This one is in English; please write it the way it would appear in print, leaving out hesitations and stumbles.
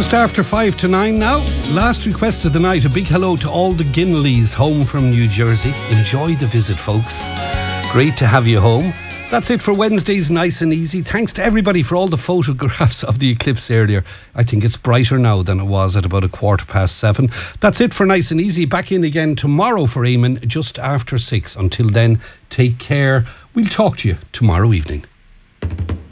Just after 5 to 9 now. Last request of the night. A big hello to all the Ginleys home from New Jersey. Enjoy the visit, folks. Great to have you home. That's it for Wednesday's Nice and Easy. Thanks to everybody for all the photographs of the eclipse earlier. I think it's brighter now than it was at about 7:15. That's it for Nice and Easy. Back in again tomorrow for Eamon just after 6. Until then, take care. We'll talk to you tomorrow evening.